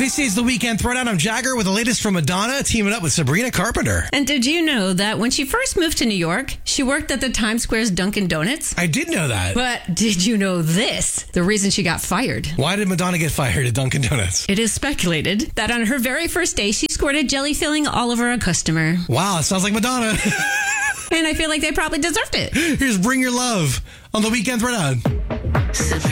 This is the Weekend Throwdown. I'm Jagger with the latest from Madonna, teaming up with Sabrina Carpenter. And did you know that when she first moved to New York, she worked at the Times Square's Dunkin' Donuts? I did know that. But did you know this? The reason she got fired. Why did Madonna get fired at Dunkin' Donuts? It is speculated that on her very first day, she squirted jelly filling all over a customer. Wow, it sounds like Madonna. And I feel like they probably deserved it. Here's Bring Your Love on the Weekend Throwdown.